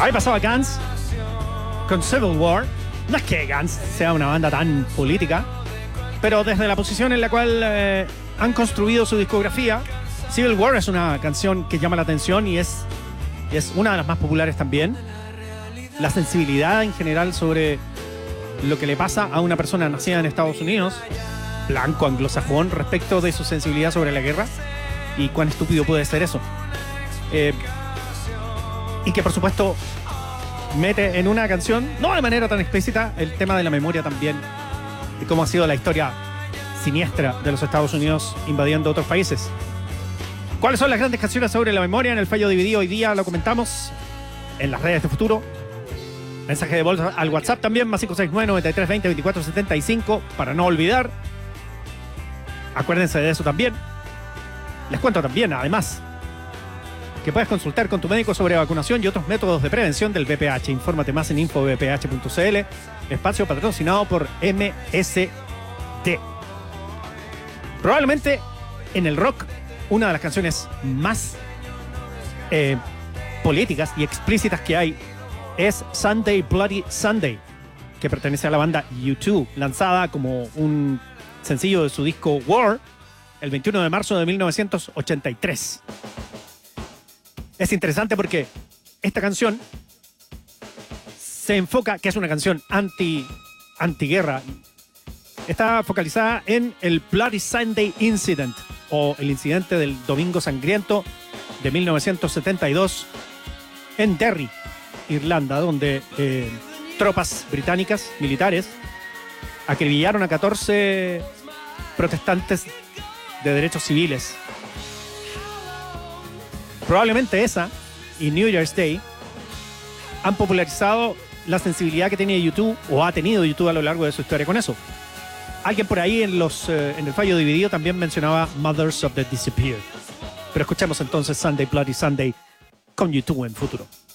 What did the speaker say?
Ahí pasaba Guns con Civil War. No es que Guns sea una banda tan política, pero desde la posición en la cual han construido su discografía, Civil War es una canción que llama la atención y es una de las más populares también. La sensibilidad en general sobre lo que le pasa a una persona nacida en Estados Unidos, blanco, anglosajón, respecto de su sensibilidad sobre la guerra y cuán estúpido puede ser eso. Y que por supuesto mete en una canción, no de manera tan explícita, el tema de la memoria también, de cómo ha sido la historia siniestra de los Estados Unidos invadiendo otros países. ¿Cuáles son las grandes canciones sobre la memoria? En el fallo dividido hoy día lo comentamos en las redes de Futuro. Mensaje de voz al WhatsApp también, más 569-9320-2475, para no olvidar. Acuérdense de eso también. Les cuento también, además, que puedes consultar con tu médico sobre vacunación y otros métodos de prevención del VPH. Infórmate más en infovph.cl, espacio patrocinado por MSD. Probablemente en el rock, una de las canciones más políticas y explícitas que hay es Sunday Bloody Sunday, que pertenece a la banda U2, lanzada como un sencillo de su disco War el 21 de marzo de 1983. Es interesante porque esta canción se enfoca, que es una canción antiguerra, está focalizada en el Bloody Sunday Incident, o el incidente del Domingo Sangriento de 1972 en Derry, Irlanda, donde tropas británicas, militares, acribillaron a 14 protestantes de derechos civiles. Probablemente esa y New Year's Day han popularizado la sensibilidad que tiene YouTube, o ha tenido YouTube a lo largo de su historia con eso. Alguien por ahí en el fallo dividido también mencionaba Mothers of the Disappeared. Pero escuchemos entonces Sunday Bloody Sunday con YouTube en Futuro.